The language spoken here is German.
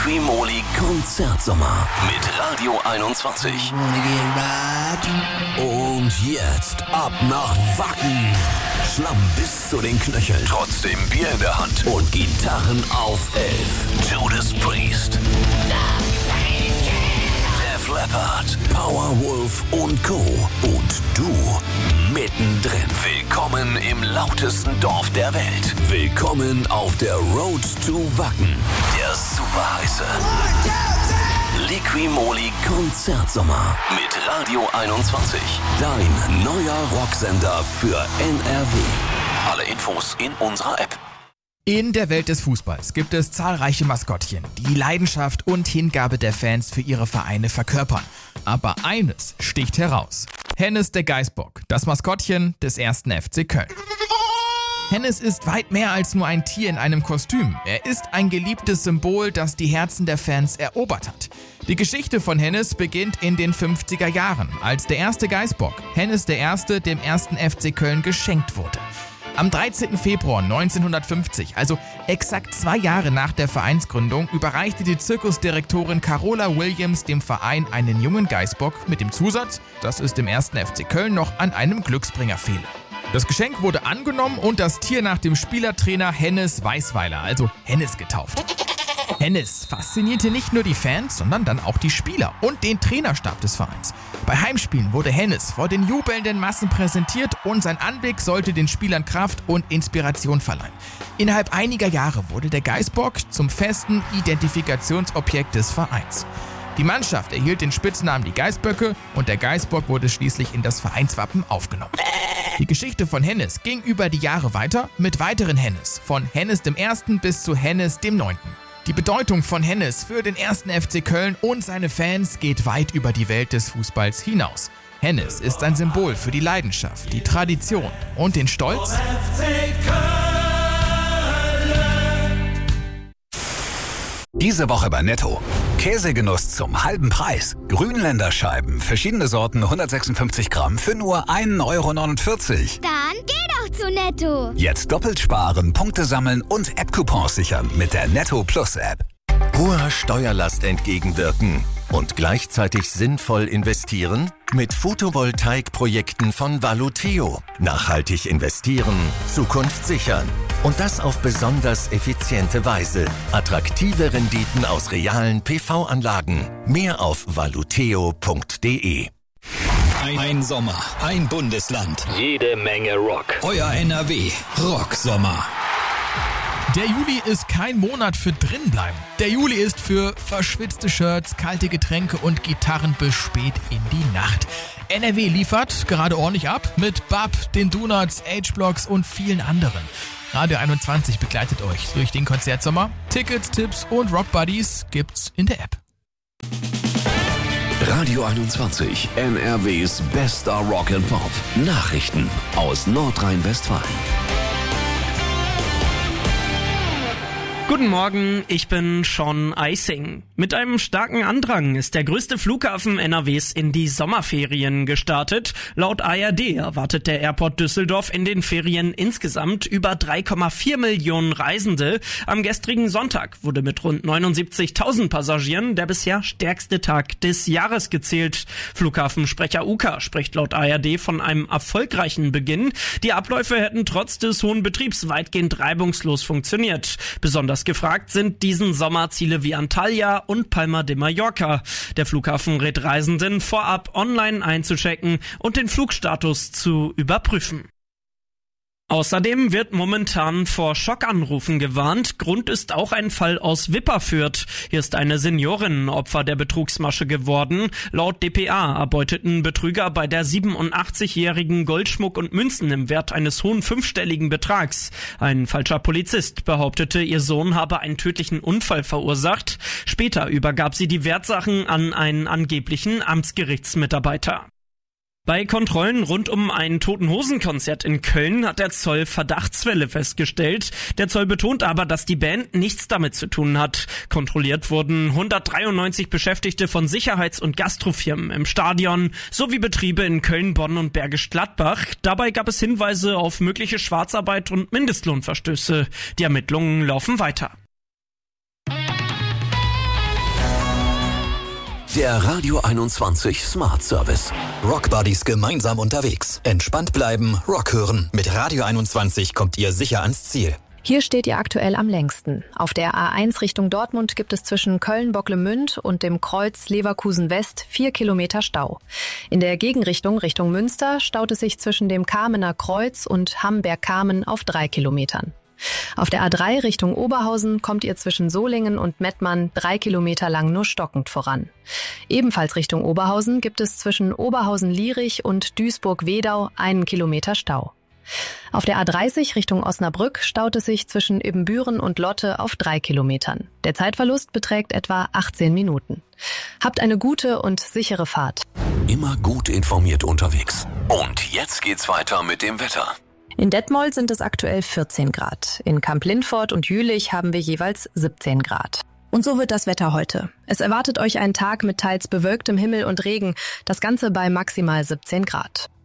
Liquimoli Konzertsommer mit Radio 21. Und jetzt ab nach Wacken. Schlamm bis zu den Knöcheln. Trotzdem Bier in der Hand und Gitarren auf 11. Judas Priest, Def Leppard, Powerwolf und Co. Und du mittendrin. Willkommen im lautesten Dorf der Welt. Willkommen auf der Road to Wacken. Der super heiße Liquimoli Konzertsommer mit Radio 21. Dein neuer Rocksender für NRW. Alle Infos in unserer App. In der Welt des Fußballs gibt es zahlreiche Maskottchen, die die Leidenschaft und Hingabe der Fans für ihre Vereine verkörpern. Aber eines sticht heraus. Hennes der Geißbock, das Maskottchen des 1. FC Köln. Hennes ist weit mehr als nur ein Tier in einem Kostüm. Er ist ein geliebtes Symbol, das die Herzen der Fans erobert hat. Die Geschichte von Hennes beginnt in den 50er Jahren, als der erste Geißbock, Hennes der Erste, dem 1. FC Köln geschenkt wurde. Am 13. Februar 1950, also exakt 2 Jahre nach der Vereinsgründung, überreichte die Zirkusdirektorin Carola Williams dem Verein einen jungen Geißbock mit dem Zusatz, dass es dem 1. FC Köln noch an einem Glücksbringer fehle. Das Geschenk wurde angenommen und das Tier nach dem Spielertrainer Hennes Weisweiler, also Hennes, getauft. Hennes faszinierte nicht nur die Fans, sondern dann auch die Spieler und den Trainerstab des Vereins. Bei Heimspielen wurde Hennes vor den jubelnden Massen präsentiert und sein Anblick sollte den Spielern Kraft und Inspiration verleihen. Innerhalb einiger Jahre wurde der Geißbock zum festen Identifikationsobjekt des Vereins. Die Mannschaft erhielt den Spitznamen die Geißböcke und der Geißbock wurde schließlich in das Vereinswappen aufgenommen. Die Geschichte von Hennes ging über die Jahre weiter mit weiteren Hennes, von Hennes dem Ersten bis zu Hennes dem 9. Die Bedeutung von Hennes für den 1. FC Köln und seine Fans geht weit über die Welt des Fußballs hinaus. Hennes ist ein Symbol für die Leidenschaft, die Tradition und den Stolz. Diese Woche bei Netto. Käsegenuss zum halben Preis. Grünländerscheiben, verschiedene Sorten, 156 Gramm für nur 1,49 €. Dann geh doch zu Netto. Jetzt doppelt sparen, Punkte sammeln und App-Coupons sichern mit der Netto Plus App. Hoher Steuerlast entgegenwirken und gleichzeitig sinnvoll investieren? Mit Photovoltaikprojekten von Valuteo. Nachhaltig investieren, Zukunft sichern. Und das auf besonders effiziente Weise. Attraktive Renditen aus realen PV-Anlagen. Mehr auf valuteo.de. Ein Sommer, ein Bundesland. Jede Menge Rock. Euer NRW Rocksommer. Der Juli ist kein Monat für drinbleiben. Der Juli ist für verschwitzte Shirts, kalte Getränke und Gitarren bis spät in die Nacht. NRW liefert gerade ordentlich ab mit BAP, den Donuts, H-Blocks und vielen anderen. Radio 21 begleitet euch durch den Konzertsommer. Tickets, Tipps und Rock Buddies gibt's in der App. Radio 21, NRWs bester Rock and Pop. Nachrichten aus Nordrhein-Westfalen. Guten Morgen, ich bin Sean Eising. Mit einem starken Andrang ist der größte Flughafen NRWs in die Sommerferien gestartet. Laut ARD erwartet der Airport Düsseldorf in den Ferien insgesamt über 3,4 Millionen Reisende. Am gestrigen Sonntag wurde mit rund 79.000 Passagieren der bisher stärkste Tag des Jahres gezählt. Flughafensprecher Uka spricht laut ARD von einem erfolgreichen Beginn. Die Abläufe hätten trotz des hohen Betriebs weitgehend reibungslos funktioniert. Besonders gefragt sind diesen Sommer Ziele wie Antalya und Palma de Mallorca. Der Flughafen rät Reisenden vorab online einzuchecken und den Flugstatus zu überprüfen. Außerdem wird momentan vor Schockanrufen gewarnt. Grund ist auch ein Fall aus Wipperfürth. Hier ist eine Seniorin Opfer der Betrugsmasche geworden. Laut dpa erbeuteten Betrüger bei der 87-jährigen Goldschmuck und Münzen im Wert eines hohen 5-stelligen Betrags. Ein falscher Polizist behauptete, ihr Sohn habe einen tödlichen Unfall verursacht. Später übergab sie die Wertsachen an einen angeblichen Amtsgerichtsmitarbeiter. Bei Kontrollen rund um ein Toten-Hosen-Konzert in Köln hat der Zoll Verdachtsfälle festgestellt. Der Zoll betont aber, dass die Band nichts damit zu tun hat. Kontrolliert wurden 193 Beschäftigte von Sicherheits- und Gastrofirmen im Stadion sowie Betriebe in Köln, Bonn und Bergisch Gladbach. Dabei gab es Hinweise auf mögliche Schwarzarbeit und Mindestlohnverstöße. Die Ermittlungen laufen weiter. Der Radio 21 Smart Service. Rock Buddies gemeinsam unterwegs. Entspannt bleiben, Rock hören. Mit Radio 21 kommt ihr sicher ans Ziel. Hier steht ihr aktuell am längsten. Auf der A1 Richtung Dortmund gibt es zwischen Köln-Bocklemünd und dem Kreuz Leverkusen-West 4 Kilometer Stau. In der Gegenrichtung Richtung Münster staut es sich zwischen dem Kamener Kreuz und Hamberg-Kamen auf 3 Kilometern. Auf der A3 Richtung Oberhausen kommt ihr zwischen Solingen und Mettmann 3 Kilometer lang nur stockend voran. Ebenfalls Richtung Oberhausen gibt es zwischen Oberhausen-Lierich und Duisburg-Wedau 1 Kilometer Stau. Auf der A30 Richtung Osnabrück staut es sich zwischen Ibbenbüren und Lotte auf 3 Kilometern. Der Zeitverlust beträgt etwa 18 Minuten. Habt eine gute und sichere Fahrt. Immer gut informiert unterwegs. Und jetzt geht's weiter mit dem Wetter. In Detmold sind es aktuell 14 Grad. In Kamp-Lindfort und Jülich haben wir jeweils 17 Grad. Und so wird das Wetter heute. Es erwartet euch ein Tag mit teils bewölktem Himmel und Regen. Das Ganze bei maximal 17 Grad.